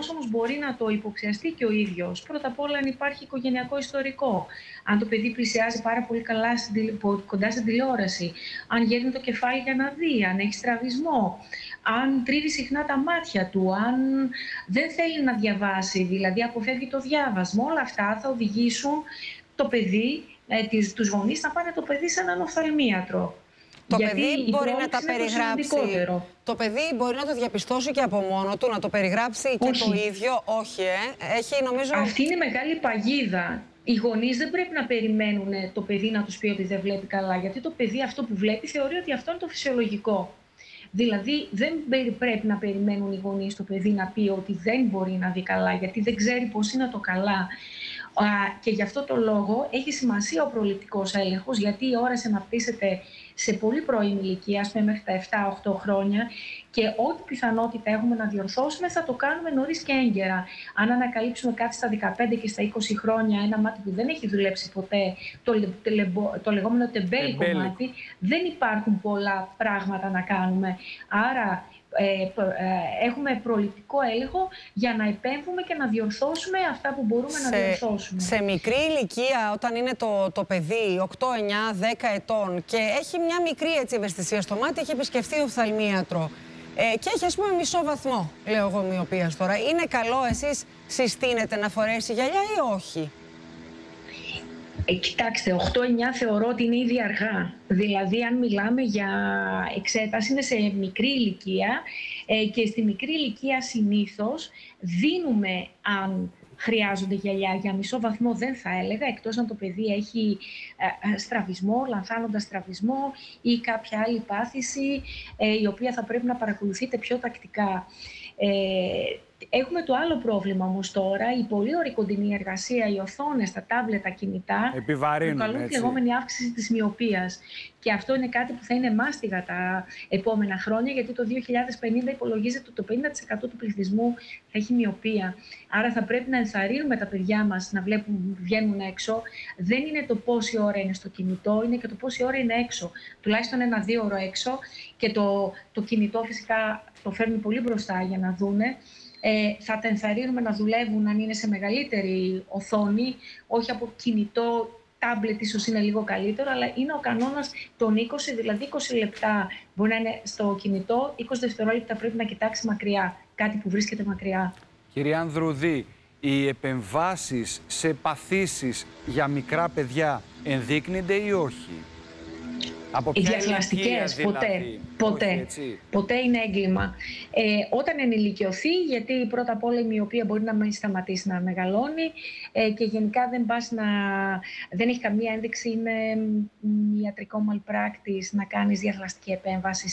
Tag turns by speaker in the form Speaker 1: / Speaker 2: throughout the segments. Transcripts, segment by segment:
Speaker 1: πώς όμως μπορεί να το υποψιαστεί και ο ίδιος? Πρώτα απ' όλα, αν υπάρχει οικογενειακό ιστορικό. Αν το παιδί πλησιάζει πάρα πολύ καλά κοντά στην τηλεόραση. Αν γέρνει το κεφάλι για να δει. Αν έχει στραβισμό. Αν τρίβει συχνά τα μάτια του. Αν δεν θέλει να διαβάσει, δηλαδή αποφεύγει το διάβασμα. Όλα αυτά θα οδηγήσουν το παιδί, τους γονείς να πάνε το παιδί σε έναν οφθαλμίατρο.
Speaker 2: Το παιδί μπορεί να τα περιγράψει. Το παιδί μπορεί να το διαπιστώσει και από μόνο του, να το περιγράψει και το ίδιο. Όχι, έχει, νομίζω...
Speaker 1: Αυτή είναι μεγάλη παγίδα. Οι γονείς δεν πρέπει να περιμένουν το παιδί να τους πει ότι δεν βλέπει καλά, γιατί το παιδί αυτό που βλέπει θεωρεί ότι αυτό είναι το φυσιολογικό. Δηλαδή, δεν πρέπει να περιμένουν οι γονείς το παιδί να πει ότι δεν μπορεί να δει καλά, γιατί δεν ξέρει πώς είναι το καλά. Και γι' αυτό το λόγο έχει σημασία ο προληπτικός έλεγχος, γιατί η όραση αναπτύσσεται σε πολύ πρώιμη ηλικία, ας πούμε μέχρι τα 7-8 χρόνια, και ό,τι πιθανότητα έχουμε να διορθώσουμε θα το κάνουμε νωρίς και έγκαιρα. Αν ανακαλύψουμε κάτι στα 15 και στα 20 χρόνια, ένα μάτι που δεν έχει δουλέψει ποτέ, το λεγόμενο τεμπέλικο μάτι, δεν υπάρχουν πολλά πράγματα να κάνουμε. Άρα έχουμε προληπτικό έλεγχο για να επέμβουμε και να διορθώσουμε αυτά που μπορούμε να διορθώσουμε. Σε
Speaker 2: μικρή ηλικία, όταν είναι το παιδί 8, 9, 10 ετών και έχει μια μικρή ευαισθησία στο μάτι, έχει επισκεφθεί οφθαλμίατρο και έχει, ας πούμε, μισό βαθμό, λέω εγώ, μοιοπίας τώρα, είναι καλό, εσείς συστήνετε να φορέσει γυαλιά ή όχι?
Speaker 1: Κοιτάξτε, 8-9 θεωρώ ότι είναι ήδη αργά. Δηλαδή, αν μιλάμε για εξέταση, είναι σε μικρή ηλικία και στη μικρή ηλικία συνήθως δίνουμε, αν χρειάζονται γυαλιά, για μισό βαθμό δεν θα έλεγα, εκτός αν το παιδί έχει στραβισμό, λανθάνοντα στραβισμό ή κάποια άλλη πάθηση, η οποία θα πρέπει να παρακολουθείτε πιο τακτικά. Έχουμε το άλλο πρόβλημα όμως τώρα, η πολύ ωρικοντινή εργασία, οι οθόνες, τα τάμπλετ, τα κινητά, προκαλούν τη λεγόμενη αύξηση της μοιοπίας. Και αυτό είναι κάτι που θα είναι μάστιγα τα επόμενα χρόνια, γιατί το 2050 υπολογίζεται ότι το 50% του πληθυσμού θα έχει μοιοπία. Άρα θα πρέπει να ενθαρρύνουμε τα παιδιά μας να βλέπουν, βγαίνουν έξω. Δεν είναι το πόση ώρα είναι στο κινητό, είναι και το πόση ώρα είναι έξω. Τουλάχιστον 1-2 ώρες έξω, και το κινητό φυσικά το φέρνει πολύ μπροστά για να δούνε. Θα τα ενθαρρύνουμε να δουλεύουν αν είναι σε μεγαλύτερη οθόνη, όχι από κινητό, τάμπλετ ίσως είναι λίγο καλύτερο, αλλά είναι ο κανόνας των 20, δηλαδή 20 λεπτά μπορεί να είναι στο κινητό, 20 δευτερόλεπτα πρέπει να κοιτάξει μακριά, κάτι που βρίσκεται μακριά.
Speaker 3: Κυρία Ανδρουδή, οι επεμβάσεις σε παθήσεις για μικρά παιδιά ενδείκνυνται ή όχι?
Speaker 1: Οι διαθλαστικές, δηλαδή, ποτέ είναι έγκλημα. Όταν ενηλικιωθεί, γιατί πρώτα απ' όλα η μοιοπία μπορεί να μην σταματήσει να μεγαλώνει και γενικά δεν έχει καμία ένδειξη, είναι ιατρικό malpractice να κάνεις διαθλαστική επέμβαση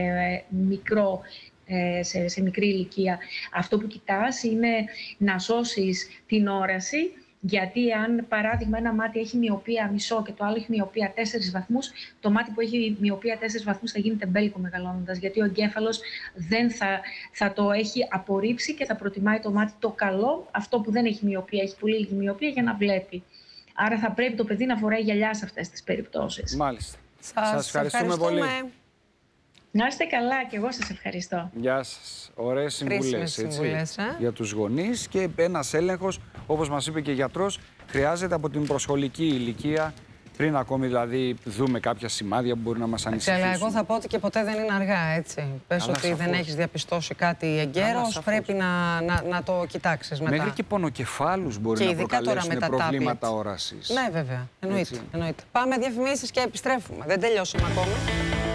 Speaker 1: σε μικρή ηλικία. Αυτό που κοιτάς είναι να σώσεις την όραση. Γιατί αν, παράδειγμα, ένα μάτι έχει μοιοπία μισό και το άλλο έχει μοιοπία 4 βαθμούς, το μάτι που έχει μοιοπία 4 βαθμούς θα γίνει τεμπέλικο μεγαλώνοντας, γιατί ο εγκέφαλος δεν θα το έχει απορρίψει και θα προτιμάει το μάτι το καλό, αυτό που δεν έχει μοιοπία, έχει πολύ λίγη μοιοπία, για να βλέπει. Άρα θα πρέπει το παιδί να φοράει γυαλιά σε αυτές τις περιπτώσεις.
Speaker 3: Μάλιστα. Σας ευχαριστούμε πολύ.
Speaker 1: Να είστε καλά, και εγώ σας ευχαριστώ.
Speaker 3: Γεια σας. Ωραίες συμβουλές, για τους γονείς, και ένας έλεγχος, όπως μας είπε και ο γιατρός, χρειάζεται από την προσχολική ηλικία, πριν ακόμη δηλαδή δούμε κάποια σημάδια που μπορεί να μας ανησυχήσουν.
Speaker 2: Αλλά εγώ θα πω ότι και ποτέ δεν είναι αργά, έτσι. Πες ότι σαφώς δεν έχεις διαπιστώσει κάτι εγκαίρος, πρέπει να το κοιτάξεις μετά.
Speaker 3: Μέχρι και πονοκεφάλους μπορεί να προκαλέσουν προβλήματα όρασης.
Speaker 2: Ναι, βέβαια. Εννοείται. Πάμε διαφημίσεις και επιστρέφουμε. Δεν τελειώσαμε ακόμη.